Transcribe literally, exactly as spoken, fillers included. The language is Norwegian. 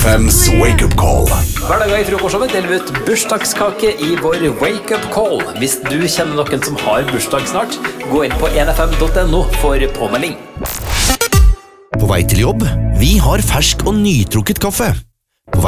F M's Wake Up Call. Hver dag i frokostshowet deler vi ut bursdagskake i vår Wake Up Call. Hvis du kjenner noen som har bursdag snart, gå inn på en f m punktum no for påmelding. På vei til jobb, vi har fersk og nytrukket kaffe.